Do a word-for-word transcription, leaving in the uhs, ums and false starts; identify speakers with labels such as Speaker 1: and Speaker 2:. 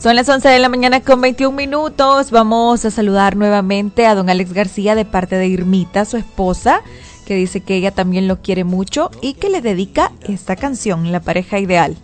Speaker 1: Son las once de la mañana con veintiún minutos. Vamos a saludar nuevamente a don Alex García de parte de Irmita, su esposa, que dice que ella también lo quiere mucho y que le dedica esta canción, La Pareja Ideal.